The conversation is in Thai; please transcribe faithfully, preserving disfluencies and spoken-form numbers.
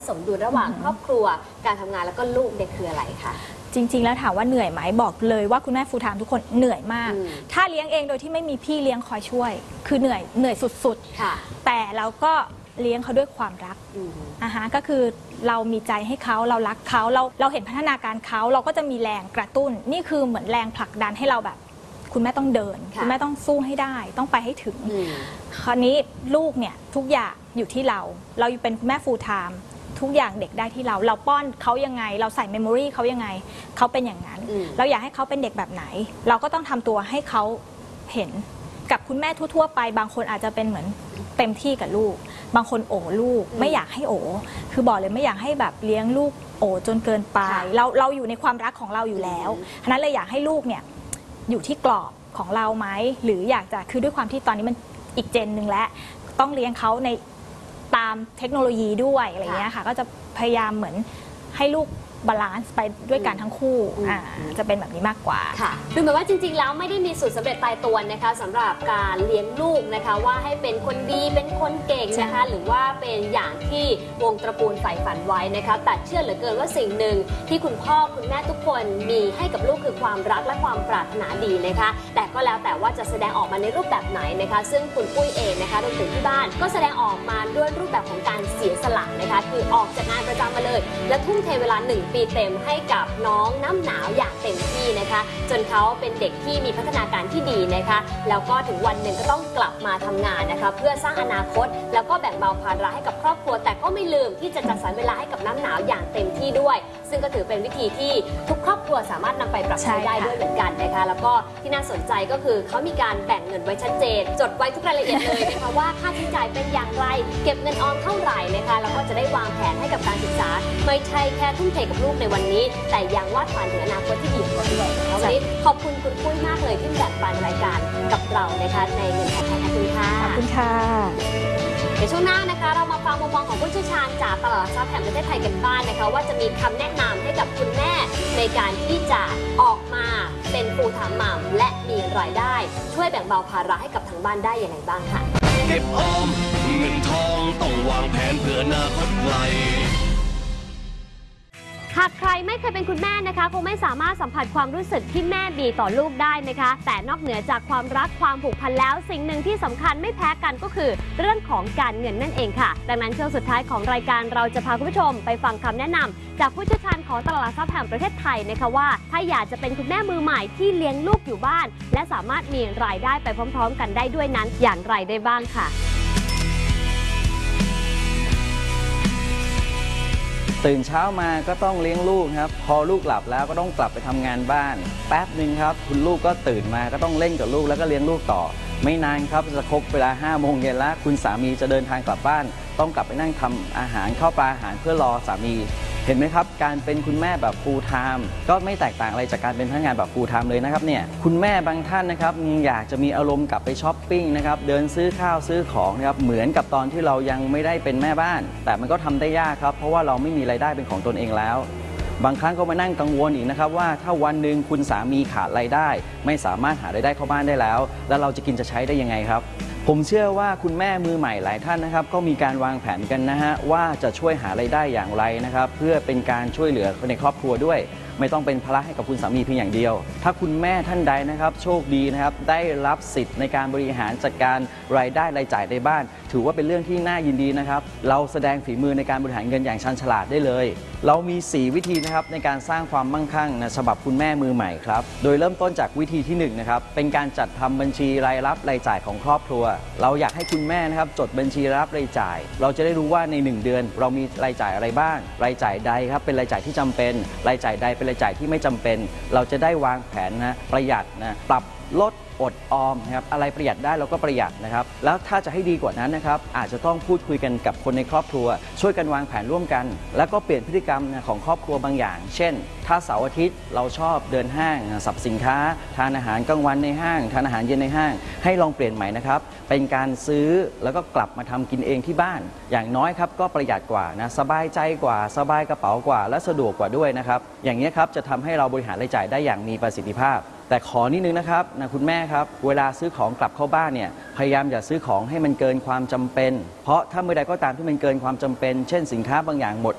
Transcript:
สมดุลระหว่างครอบครัวการทำงานแล้วก็ลูกเนี่ยคืออะไรคะจริงๆแล้วถามว่าเหนื่อยไหมบอกเลยว่าคุณแม่ฟูลไทม์ทุกคนเหนื่อยมากถ้าเลี้ยงเองโดยที่ไม่มีพี่เลี้ยงคอยช่วยคือเหนื่อยเหนื่อยสุดๆแต่เราก็เลี้ยงเขาด้วยความรักอ่ะฮะก็คือเรามีใจให้เขาเรารักเขาเราเราเห็นพัฒนาการเขาเราก็จะมีแรงกระตุ้นนี่คือเหมือนแรงผลักดันให้เราแบบคุณแม่ต้องเดินคุณแม่ต้องสู้ให้ได้ต้องไปให้ถึงคราวนี้ลูกเนี่ยทุกอย่างอยู่ที่เราเราเป็นคุณแม่ฟูลไทม์ทุกอย่างเด็กได้ที่เราเราป้อนเขายังไงเราใส่เมมโมรีเขายังไงเขาเป็นอย่างนั้นเราอยากให้เขาเป็นเด็กแบบไหนเราก็ต้องทำตัวให้เขาเห็นกับคุณแม่ทั่วๆไปบางคนอาจจะเป็นเหมือนเต็มที่กับลูกบางคนโอ้ลูกไม่อยากให้โอ้คือบอกเลยไม่อยากให้แบบเลี้ยงลูกโอ้จนเกินไปเราเราอยู่ในความรักของเราอยู่แล้วฉะนั้นเลยอยากให้ลูกเนี่ยอยู่ที่กรอบของเราไหมหรืออยากจะคือด้วยความที่ตอนนี้มันอีกเจนหนึ่งแล้วต้องเลี้ยงเขาในตามเทคโนโลยีด้วยอะไรเงี้ยค่ะก็จะพยายามเหมือนให้ลูกบาลานซ์ไปด้วยกันทั้งคู่จะเป็นแบบนี้มากกว่าค่ะดูเหมือนว่าจริงๆแล้วไม่ได้มีสูตรสำเร็จตายตัวนะคะสำหรับการเลี้ยงลูกนะคะว่าให้เป็นคนดีเป็นคนเก่งนะคะหรือว่าเป็นอย่างที่วงตระกูลใฝ่ฝันไว้นะคะแต่เชื่อเหลือเกินว่าสิ่งหนึ่งที่คุณพ่อคุณแม่ทุกคนมีให้กับลูกคือความรักและความปรารถนาดีนะคะแต่ก็แล้วแต่ว่าจะแสดงออกมาในรูปแบบไหนนะคะซึ่งคุณปุ้ยเองนะคะรวมถึงที่บ้านก็แสดงออกมาด้วยรูปแบบของการเสียสละนะคะคือออกจากงานประจำมาเลยและทุ่มเทเวลาหนึ่งปีเต็มให้กับน้องน้ำหนาวอย่างเต็มที่นะคะจนเขาเป็นเด็กที่มีพัฒนาการที่ดีนะคะแล้วก็ถึงวันหนึ่งก็ต้องกลับมาทำงานนะคะเพื่อสร้างอนาคตแล้วก็แบ่งเบาภาระให้กับครอบครัวแต่ก็ไม่ลืมที่จะจัดสรรเวลาให้กับน้ำหนาวอย่างเต็มที่ด้วยซึ่งก็ถือเป็นวิธีที่ทุกครอบครัวสามารถนำไปปรับใช้ได้ด้วยเหมือนกันนะคะแล้วก็ที่น่าสนใจก็คือเขามีการแบ่งเงินไว้ชัดเจนจดไว้ทุกรายละเอียดเลยนะคะว่าค่าใช้จ่ายเป็นอย่างไรเก็บเงินออมเท่าไหร่นะคะแล้วก็จะได้วางแผนให้กับการศึกษาไม่ใช่แค่ทุ่มเทกับลูกในวันนี้แต่ยังวาดฝันถึงอนาคตที่ดีของเขาด้วยนะคะวันนี้ขอบคุณคุณปุ้ยมากเลยที่แบ่งปันรายการกับเรานะคะในเงินทองขอบคุณค่ะขอบคุณค่ะในช่วงหน้านะคะเรามาฟังมุมมองของผู้เชี่ยวชาญจากตลาดทรัพย์แห่งประเทศไทยกันบ้างนะคะว่าจะมีคำแนะนำให้กับคุณแม่ในการที่จะออกมาเป็นฟูลไทม์มัมและมีรายได้ช่วยแบ่งเบาภาระให้กับทางบ้านได้อย่างไรบ้างค่ะเก็บออมเงินทองต้องวางแผนเพื่ออนาคตไกลหากใครไม่เคยเป็นคุณแม่นะคะคงไม่สามารถสัมผัสความรู้สึกที่แม่มีต่อลูกได้นะคะแต่นอกเหนือจากความรักความผูกพันแล้วสิ่งหนึ่งที่สำคัญไม่แพ้กันก็คือเรื่องของการเงินนั่นเองค่ะดังนั้นช่วงสุดท้ายของรายการเราจะพาคุณผู้ชมไปฟังคำแนะนำจากผู้เชี่ยวชาญของตลาดหลักทรัพย์แห่งประเทศไทยนะคะว่าถ้าอยากจะเป็นคุณแม่มือใหม่ที่เลี้ยงลูกอยู่บ้านและสามารถมีรายได้ไปพร้อมๆกันได้ด้วยนั้นอย่างไรได้บ้างค่ะตื่นเช้ามาก็ต้องเลี้ยงลูกครับพอลูกหลับแล้วก็ต้องกลับไปทำงานบ้านแป๊บหนึ่งครับคุณลูกก็ตื่นมาก็ต้องเล่นกับลูกแล้วก็เลี้ยงลูกต่อไม่นานครับจะครบเวลาห้าโมงเย็นแล้วคุณสามีจะเดินทางกลับบ้านต้องกลับไปนั่งทำอาหารข้าวปลาอาหารเพื่อรอสามีเห็นไหมครับการเป็นคุณแม่แบบ full time ก็ไม่แตกต่างอะไรจากการเป็นพนักงานแบบ full time เลยนะครับเนี่ยคุณแม่บางท่านนะครับอยากจะมีอารมณ์กลับไปช้อปปิ้งนะครับเดินซื้อข้าวซื้อของนะครับเหมือนกับตอนที่เรายังไม่ได้เป็นแม่บ้านแต่มันก็ทำได้ยากครับเพราะว่าเราไม่มีรายได้เป็นของตนเองแล้วบางครั้งก็มานั่งกังวลอีกนะครับว่าถ้าวันหนึ่งคุณสามีขาดรายได้ไม่สามารถหารายได้เข้าบ้านได้แล้วแล้วเราจะกินจะใช้ได้ยังไงครับผมเชื่อว่าคุณแม่มือใหม่หลายท่านนะครับก็มีการวางแผนกันนะฮะว่าจะช่วยหารายได้อย่างไรนะครับเพื่อเป็นการช่วยเหลือคนในครอบครัวด้วยไม่ต้องเป็นภาระให้กับคุณสามีเพียงอย่างเดียวถ้าคุณแม่ท่านใดนะครับโชคดีนะครับได้รับสิทธิ์ในการบริหารจัดการรายได้รายจ่ายในบ้านถือว่าเป็นเรื่องที่น่ายินดีนะครับเราแสดงฝีมือในการบริหารเงินอย่างชันฉลาดได้เลยเรามีสี่วิธีนะครับในการสร้างความมั่งคั่งนะฉบับคุณแม่มือใหม่ครับโดยเริ่มต้นจากวิธีที่หนึ่งนะครับเป็นการจัดทำบัญชีรายรับรายจ่ายของครอบครัวเราอยากให้คุณแม่นะครับจดบัญชีรายรับรายจ่ายเราจะได้รู้ว่าในหนึ่งเดือนเรามีรายจ่ายอะไรบ้างรายจ่ายใดครับเป็นรายจ่ายที่จำเป็นรายจ่ายใดเป็นรายจ่ายที่ไม่จำเป็นเราจะได้วางแผนนะประหยัดนะปรับลดอดออมนะครับอะไรประหยัดได้เราก็ประหยัดนะครับแล้วถ้าจะให้ดีกว่านั้นนะครับอาจจะต้องพูดคุยกันกับคนในครอบครัวช่วยกันวางแผนร่วมกันแล้วก็เปลี่ยนพฤติกรรมของครอบครัวบางอย่างเช่นถ้าเสาร์อาทิตย์เราชอบเดินห้างสรรพสินค้าทานอาหารกลางวันในห้างทานอาหารเย็นในห้างให้ลองเปลี่ยนใหม่นะครับเป็นการซื้อแล้วก็กลับมาทำกินเองที่บ้านอย่างน้อยครับก็ประหยัดกว่านะสบายใจกว่าสบายกระเป๋ากว่าและสะดวกกว่าด้วยนะครับอย่างนี้ครับจะทำให้เราบริหารรายจ่ายได้อย่างมีประสิทธิภาพแต่ขอนิดนึงนะครับนะคุณแม่ครับเวลาซื้อของกลับเข้าบ้านเนี่ยพยายามอย่าซื้อของให้มันเกินความจำเป็นเพราะถ้าเมื่อใดก็ตามที่มันเกินความจำเป็นเช่นสินค้าบางอย่างหมด